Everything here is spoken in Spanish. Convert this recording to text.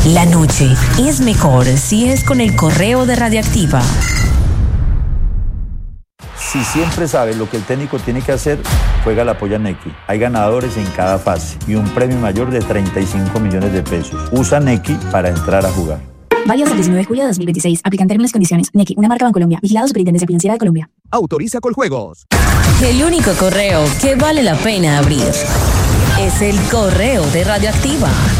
La noche es mejor si es con el correo de Radioactiva. Si siempre sabes lo que el técnico tiene que hacer, juega la polla Nequi. Hay ganadores en cada fase y un premio mayor de 35 millones de pesos. Usa Nequi para entrar a jugar. Válido hasta el 19 de julio de 2026. Aplican términos y condiciones. Nequi, una marca Bancolombia. Vigilado Superintendencia Financiera de Colombia. Autoriza Coljuegos. El único correo que vale la pena abrir es el correo de Radioactiva.